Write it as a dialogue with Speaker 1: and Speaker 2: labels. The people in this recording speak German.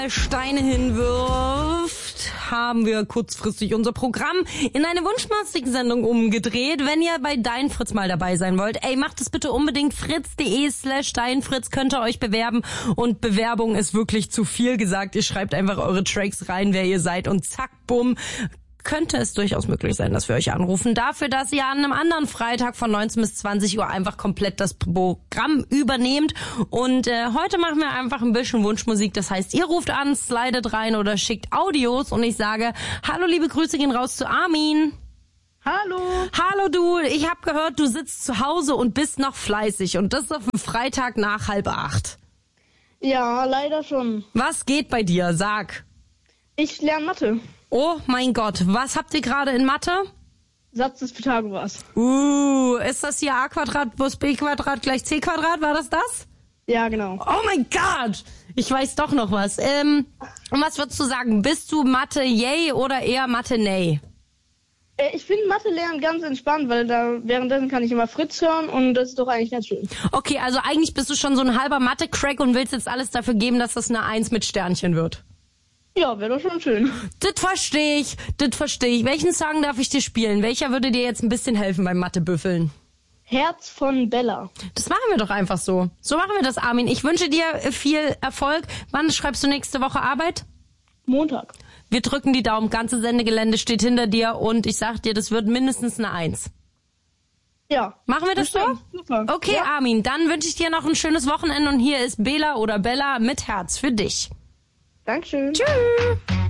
Speaker 1: Steine hinwirft, haben wir kurzfristig unser Programm in eine Wunschmusiksendung umgedreht. Wenn ihr bei Dein Fritz mal dabei sein wollt, macht es bitte unbedingt fritz.de/deinfritz, könnt ihr euch bewerben. Und Bewerbung ist wirklich zu viel gesagt. Ihr schreibt einfach eure Tracks rein, wer ihr seid und zack, bumm. Könnte es durchaus möglich sein, dass wir euch anrufen. Dafür, dass ihr an einem anderen Freitag von 19 bis 20 Uhr einfach komplett das Programm übernehmt. Und heute machen wir einfach ein bisschen Wunschmusik. Das heißt, ihr ruft an, slidet rein oder schickt Audios. Und ich sage, hallo, liebe Grüße gehen raus zu Armin.
Speaker 2: Hallo.
Speaker 1: Hallo du, ich habe gehört, du sitzt zu Hause und bist noch fleißig. Und das auf dem Freitag nach 7:30.
Speaker 2: Ja, leider schon.
Speaker 1: Was geht bei dir? Sag.
Speaker 2: Ich lerne Mathe.
Speaker 1: Oh mein Gott, was habt ihr gerade in Mathe?
Speaker 2: Satz des Pythagoras.
Speaker 1: Ist das hier a² plus b² gleich c²? War das das?
Speaker 2: Ja, genau.
Speaker 1: Oh mein Gott, ich weiß doch noch was. Und was würdest du sagen? Bist du Mathe-Yay oder eher Mathe-Nay?
Speaker 2: Ich finde Mathe lernen ganz entspannt, weil währenddessen kann ich immer Fritz hören und das ist doch eigentlich ganz schön.
Speaker 1: Okay, also eigentlich bist du schon so ein halber Mathe-Crack und willst jetzt alles dafür geben, dass das eine 1 mit Sternchen wird.
Speaker 2: Ja, wäre doch schon schön.
Speaker 1: Das verstehe ich. Welchen Song darf ich dir spielen? Welcher würde dir jetzt ein bisschen helfen beim Mathebüffeln?
Speaker 2: Herz von Bella.
Speaker 1: Das machen wir doch einfach so. So machen wir das, Armin. Ich wünsche dir viel Erfolg. Wann schreibst du nächste Woche Arbeit?
Speaker 2: Montag.
Speaker 1: Wir drücken die Daumen. Ganze Sendegelände steht hinter dir und ich sag dir, das wird mindestens eine 1.
Speaker 2: Ja.
Speaker 1: Machen wir das so?
Speaker 2: Super.
Speaker 1: Okay, ja. Armin, dann wünsche ich dir noch ein schönes Wochenende und hier ist Bela oder Bella mit Herz für dich.
Speaker 2: Dankeschön.
Speaker 1: Tschüss.